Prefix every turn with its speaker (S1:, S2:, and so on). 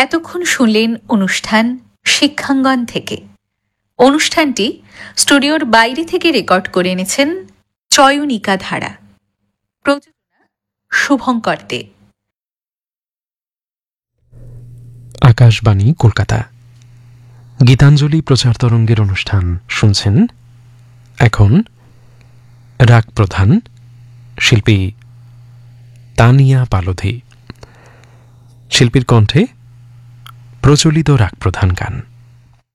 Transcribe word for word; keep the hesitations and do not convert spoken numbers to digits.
S1: এতক্ষণ শুনলেন অনুষ্ঠান শিক্ষাঙ্গন থেকে। অনুষ্ঠানটি স্টুডিওর বাইরে থেকে রেকর্ড করে এনেছেন চয়নিকা ধারা। প্রযোজনা শুভঙ্কর দে।
S2: আকাশবাণী কলকাতা। গীতাঞ্জলি প্রচার তরঙ্গের অনুষ্ঠান শুনছেন। এখন রাগ প্রধান, শিল্পী তানিয়া পালোধি। শিল্পীর কণ্ঠে প্রচলিত রাগ প্রধান গান।